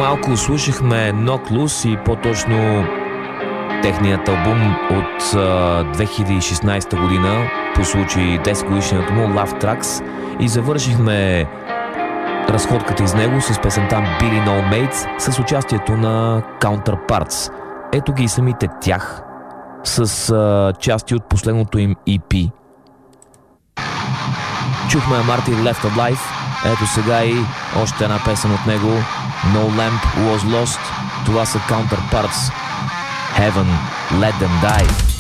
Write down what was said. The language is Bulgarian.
малко слушахме Knocked Loose и по-точно техният албум от 2016 година по случай 10 годишнината му Love Tracks и завършихме разходката из него с песента Billy No Mates с участието на Counterparts. Ето ги и самите тях с части от последното им EP. Чухме Martin Left Alive, ето сега и още една песен от него, No Lamp Was Lost. Това са Counterparts, Heaven Let Them Die.